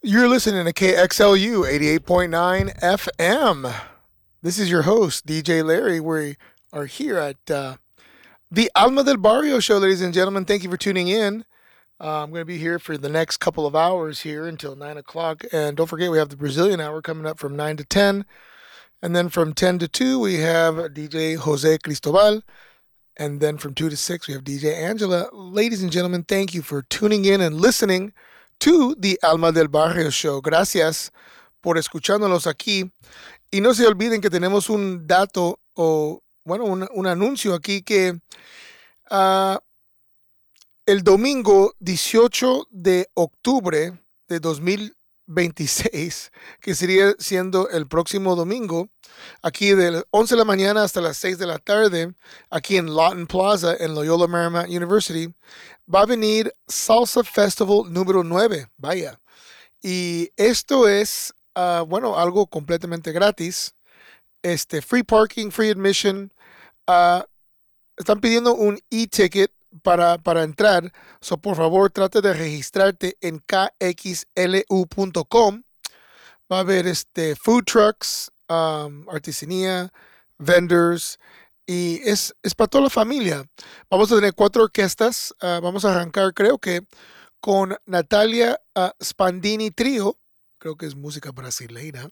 You're listening to KXLU 88.9 FM. This is your host, DJ Larry. We are here at the Alma del Barrio show, ladies and gentlemen. Thank you for tuning in. I'm going to be here for the next couple of hours here until 9 o'clock. And don't forget, we have the Brazilian hour coming up from 9 to 10. And then from 10 to 2, we have DJ Jose Cristobal. And then from 2 to 6, we have DJ Angela. Ladies and gentlemen, thank you for tuning in and listening to the Alma del Barrio Show. Gracias por escuchándonos aquí. Y no se olviden que tenemos un dato o, bueno, un anuncio aquí que uh, el domingo 18 de octubre de 2026, que sería siendo el próximo domingo, aquí de 11 de la mañana hasta las 6 de la tarde, aquí en Lawton Plaza, en Loyola Marymount University, va a venir Salsa Festival número 9. Vaya. Y esto es, bueno, algo completamente gratis. Free parking, free admission. Están pidiendo un e-ticket para entrar. So, por favor, trate de registrarte en kxlu.com. Va a haber food trucks, artesanía, vendors, y es para toda la familia. Vamos a tener 4 orquestas. Vamos a arrancar, creo que, con Natalia Spandini Trio. Creo que es música brasileira.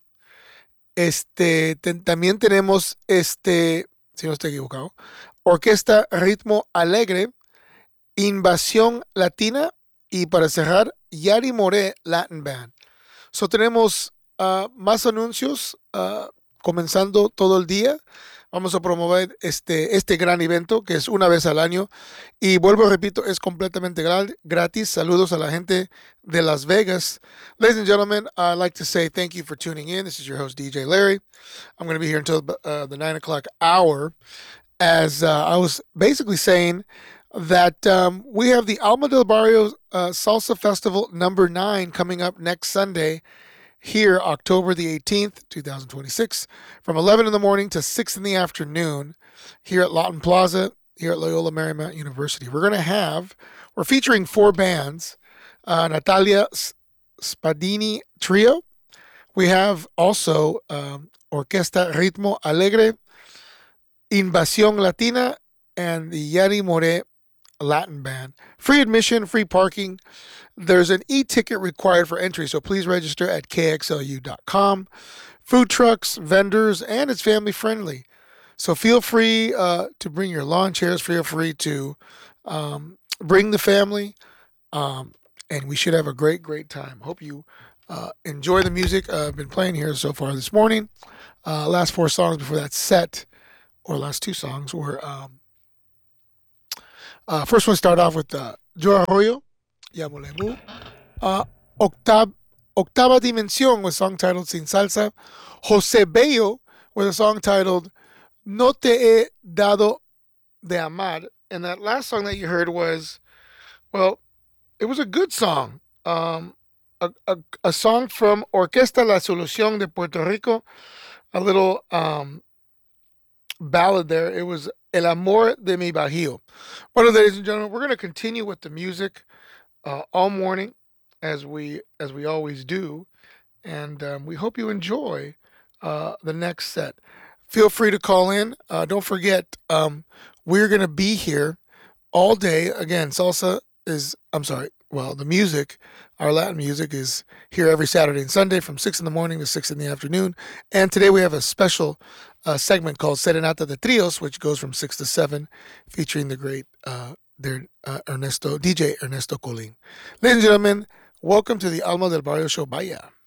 También tenemos, si no estoy equivocado, Orquesta Ritmo Alegre, Invasión Latina, y para cerrar, Yari Moré Latin Band. So tenemos más anuncios comenzando todo el día. Vamos a promover este gran evento que es una vez al año. Y vuelvo, repito, es completamente gratis. Saludos a la gente de Las Vegas. Ladies and gentlemen, I'd like to say thank you for tuning in. This is your host, DJ Larry. I'm going to be here until the 9 o'clock hour. As I was basically saying that we have the Alma del Barrio Salsa Festival number 9 coming up next Sunday, here, October the 18th, 2026, from 11 in the morning to 6 in the afternoon, here at Lawton Plaza, here at Loyola Marymount University. We're featuring 4 bands, Natalia Spadini Trio. We have also Orquesta Ritmo Alegre, Invasión Latina, and the Yari More Latin Band. Free admission, free parking. There's an e-ticket required for entry, so please register at kxlu.com. Food trucks, vendors, and it's family friendly. So feel free to bring your lawn chairs. Feel free to bring the family, and we should have a great, great time. Hope you enjoy the music I've been playing here so far this morning. Last 4 songs before that set, or last 2 songs, were first one started off with Joe Arroyo, Yamolemu. Octava Dimensión with a song titled Sin Salsa. Jose Bello with a song titled No Te He Dado de Amar. And that last song that you heard was, well, it was a good song. A song from Orquesta La Solución de Puerto Rico, a little ballad there. It was El Amor de mi Bajío. Well, ladies and gentlemen, we're going to continue with the music all morning, as we always do, and we hope you enjoy the next set. Feel free to call in. Don't forget, we're going to be here all day. Again, salsa is, the music, our Latin music, is here every Saturday and Sunday from 6 in the morning to 6 in the afternoon. And today we have a special segment called Serenata de Trios, which goes from 6 to 7, featuring the great DJ Ernesto Colin. Ladies and gentlemen, welcome to the Alma del Barrio Show. Vaya.